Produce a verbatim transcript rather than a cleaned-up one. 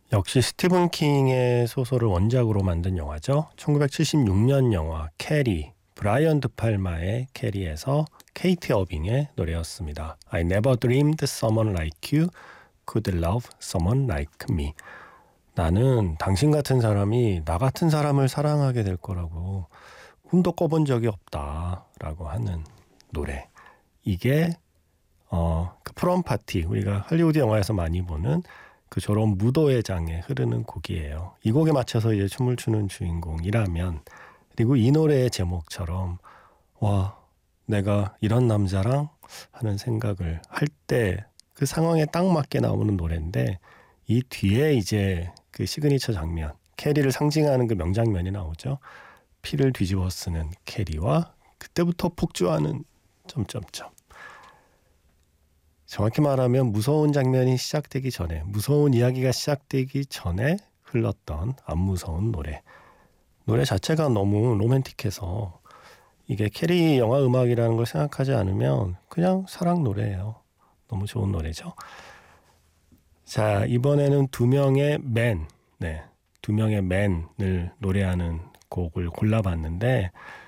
역시 스티븐 킹의 소설을 원작으로 만든 영화죠. 천구백칠십육 년 영화 캐리, 브라이언 드팔마의 캐리에서 케이티 어빙의 노래였습니다. I never dreamed someone like you could love someone like me. 나는 당신 같은 사람이 나 같은 사람을 사랑하게 될 거라고 꿈도 꿔본 적이 없다라고 하는 노래. 이게 어, 그 프롬 파티, 우리가 할리우드 영화에서 많이 보는 그 졸업 무도회 장에 흐르는 곡이에요. 이 곡에 맞춰서 이제 춤을 추는 주인공이라면, 그리고 이 노래의 제목처럼 와, 내가 이런 남자랑 하는 생각을 할 때 그 상황에 딱 맞게 나오는 노래인데, 이 뒤에 이제 그 시그니처 장면, 캐리를 상징하는 그 명장면이 나오죠. 피를 뒤집어 쓰는 캐리와 그때부터 폭주하는 점점점. 정확히 말하면 무서운 장면이 시작되기 전에, 무서운 이야기가 시작되기 전에 흘렀던 안 무서운 노래. 노래 자체가 너무 로맨틱해서 이게 캐리 영화 음악이라는 걸 생각하지 않으면 그냥 사랑 노래예요. 너무 좋은 노래죠. 자, 이번에는 두 명의 맨, 네, 두 명의 맨을 노래하는 곡을 골라봤는데,